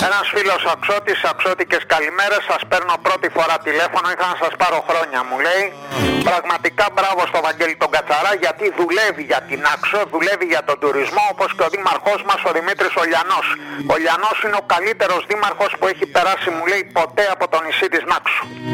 Ένας φίλος Αξώτης, Αξώτικες καλημέρες, σας παίρνω πρώτη φορά τηλέφωνο, είχα να σας πάρω χρόνια, μου λέει. Πραγματικά μπράβο στο Βαγγέλη τον Κατσαρά, γιατί δουλεύει για την Άξο, δουλεύει για τον τουρισμό, όπως και ο δήμαρχός μας ο Δημήτρης Ολιανός. Ο Λιανός είναι ο καλύτερος δήμαρχος που έχει περάσει, μου λέει, ποτέ από το νησί της Νάξου.